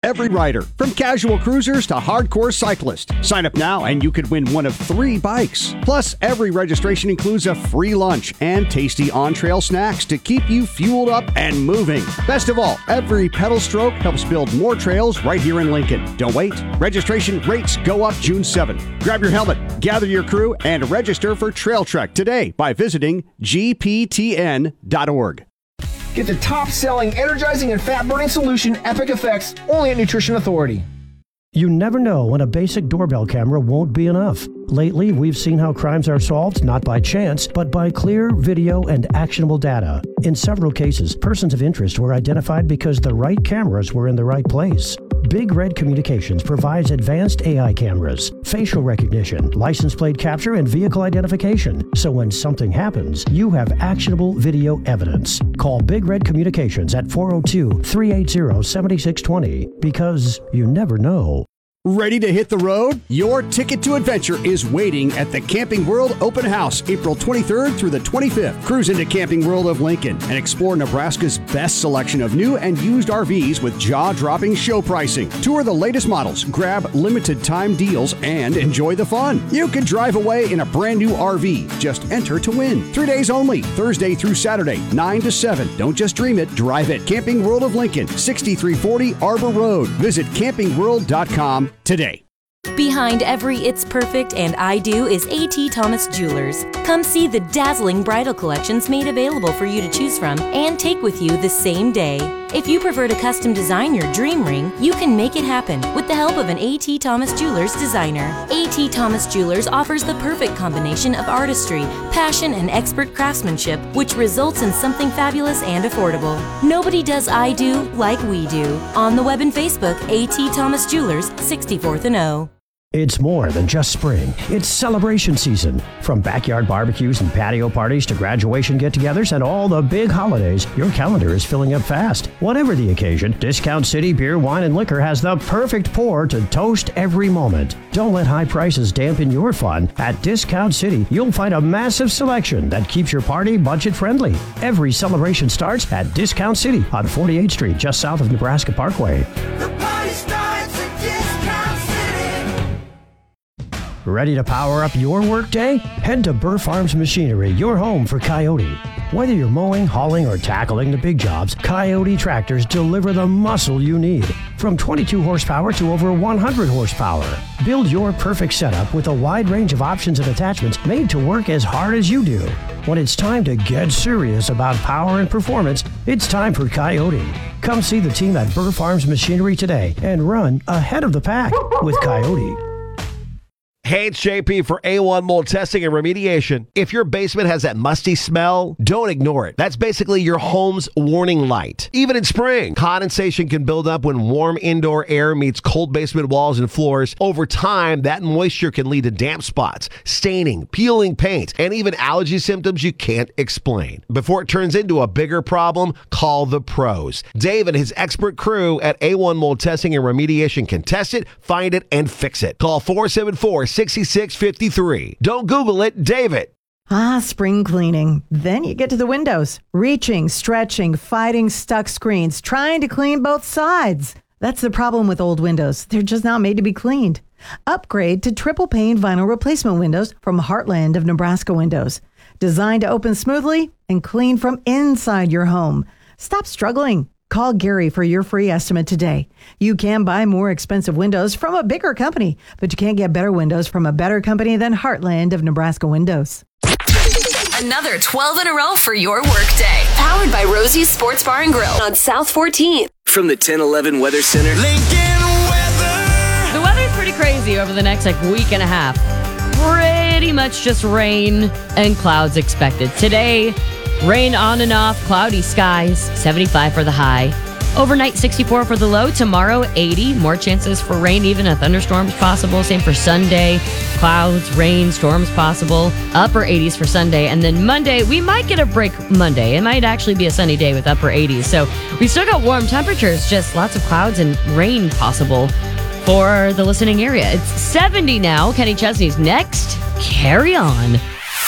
every rider, from casual cruisers to hardcore cyclists. Sign up now and you could win one of 3 bikes. Plus, every registration includes a free lunch and tasty on-trail snacks to keep you fueled up and moving. Best of all, every pedal stroke helps build more trails right here in Lincoln. Don't wait. Registration rates go up June 7th. Grab your helmet, gather your crew, and register for Trail Trek today by visiting gptn.org. Get the top-selling, energizing, and fat-burning solution, Epic Effects, only at Nutrition Authority. You never know when a basic doorbell camera won't be enough. Lately, we've seen how crimes are solved not by chance, but by clear video and actionable data. In several cases, persons of interest were identified because the right cameras were in the right place. Big Red Communications provides advanced AI cameras, facial recognition, license plate capture, and vehicle identification. So when something happens, you have actionable video evidence. Call Big Red Communications at 402-380-7620 because you never know. Ready to hit the road? Your ticket to adventure is waiting at the Camping World Open House, April 23rd through the 25th. Cruise into Camping World of Lincoln and explore Nebraska's best selection of new and used RVs with jaw-dropping show pricing. Tour the latest models, grab limited time deals, and enjoy the fun. You can drive away in a brand new RV. Just enter to win. 3 days only, Thursday through Saturday, 9 to 7. Don't just dream it, drive it. Camping World of Lincoln, 6340 Arbor Road. Visit campingworld.com today. Behind every It's Perfect and I Do is A.T. Thomas Jewelers. Come see the dazzling bridal collections made available for you to choose from and take with you the same day. If you prefer to custom design your dream ring, you can make it happen with the help of an A.T. Thomas Jewelers designer. A.T. Thomas Jewelers offers the perfect combination of artistry, passion, and expert craftsmanship, which results in something fabulous and affordable. Nobody does I Do like we do. On the web and Facebook, A.T. Thomas Jewelers, 64th and O. It's more than just spring. It's celebration season. From backyard barbecues and patio parties to graduation get-togethers and all the big holidays, your calendar is filling up fast. Whatever the occasion, Discount City Beer, Wine, and Liquor has the perfect pour to toast every moment. Don't let high prices dampen your fun. At Discount City, you'll find a massive selection that keeps your party budget-friendly. Every celebration starts at Discount City on 48th Street, just south of Nebraska Parkway. The party starts at Discount City. Ready to power up your workday? Head to Burr Farms Machinery, your home for Coyote. Whether you're mowing, hauling, or tackling the big jobs, Coyote tractors deliver the muscle you need. From 22 horsepower to over 100 horsepower. Build your perfect setup with a wide range of options and attachments made to work as hard as you do. When it's time to get serious about power and performance, it's time for Coyote. Come see the team at Burr Farms Machinery today and run ahead of the pack with Coyote. Hey, it's JP for A1 Mold Testing and Remediation. If your basement has that musty smell, don't ignore it. That's basically your home's warning light. Even in spring, condensation can build up when warm indoor air meets cold basement walls and floors. Over time, that moisture can lead to damp spots, staining, peeling paint, and even allergy symptoms you can't explain. Before it turns into a bigger problem, call the pros. Dave and his expert crew at A1 Mold Testing and Remediation can test it, find it, and fix it. Call 474-6653. Don't Google it, David. Spring cleaning. Then you get to the windows. Reaching, stretching, fighting stuck screens, trying to clean both sides. That's the problem with old windows. They're just not made to be cleaned. Upgrade to triple pane vinyl replacement windows from Heartland of Nebraska Windows. Designed to open smoothly and clean from inside your home. Stop struggling. Call Gary for your free estimate today. You can buy more expensive windows from a bigger company, but you can't get better windows from a better company than Heartland of Nebraska Windows. Another 12 in a row for your workday. Powered by Rosie's Sports Bar and Grill on South 14th. From the 1011 Weather Center. Lincoln weather. The weather's pretty crazy over the next week and a half. Pretty much just rain and clouds expected. Today, rain on and off, cloudy skies, 75 for the high. Overnight, 64 for the low. Tomorrow, 80. More chances for rain, even a thunderstorms possible. Same for Sunday. Clouds, rain, storms possible. Upper 80s for Sunday. And then Monday, we might get a break Monday. It might actually be a sunny day with upper 80s. So we still got warm temperatures, just lots of clouds and rain possible for the listening area. It's 70 now. Kenny Chesney's next. Carry on.